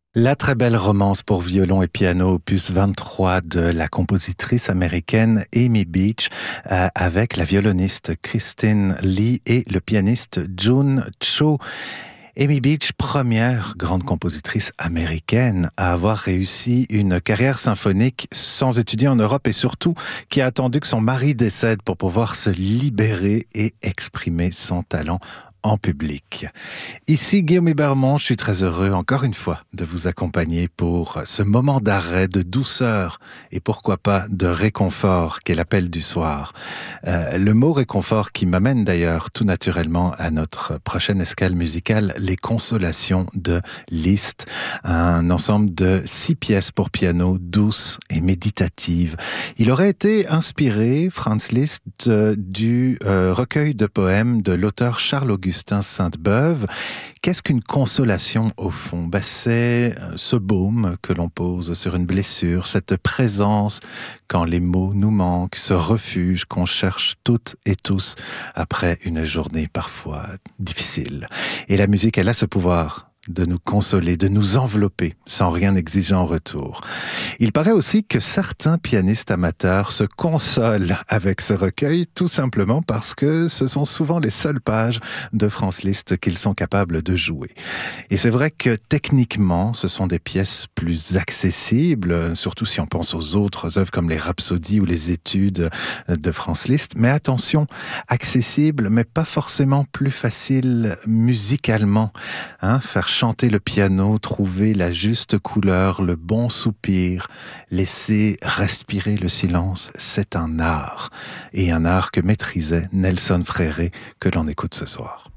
La très belle romance pour violon et piano, opus 23 de la compositrice américaine Amy Beach, avec la violoniste Christine Lee et le pianiste Jun Cho. Amy Beach, première grande compositrice américaine à avoir réussi une carrière symphonique sans étudier en Europe et surtout qui a attendu que son mari décède pour pouvoir se libérer et exprimer son talent en public. Ici Guillaume Hébermont, je suis très heureux encore une fois de vous accompagner pour ce moment d'arrêt, de douceur et pourquoi pas de réconfort qu'est l'appel du soir. Le mot réconfort qui m'amène d'ailleurs tout naturellement à notre prochaine escale musicale, Les Consolations de Liszt, un ensemble de 6 pièces pour piano douces et méditatives. Il aurait été inspiré, Franz Liszt, du recueil de poèmes de l'auteur Charles-Augustin Sainte-Beuve. Qu'est-ce qu'une consolation au fond? C'est ce baume que l'on pose sur une blessure, cette présence quand les mots nous manquent, ce refuge qu'on cherche toutes et tous après une journée parfois difficile. Et la musique, elle a ce pouvoir de nous consoler, de nous envelopper sans rien exiger en retour. Il paraît aussi que certains pianistes amateurs se consolent avec ce recueil tout simplement parce que ce sont souvent les seules pages de Franz Liszt qu'ils sont capables de jouer. Et c'est vrai que techniquement, ce sont des pièces plus accessibles, surtout si on pense aux autres œuvres comme les Rhapsodies ou les Études de Franz Liszt. Mais attention, accessible, mais pas forcément plus facile musicalement. Faire chanter le piano, trouver la juste couleur, le bon soupir, laisser respirer le silence, c'est un art. Et un art que maîtrisait Nelson Fréré, que l'on écoute ce soir.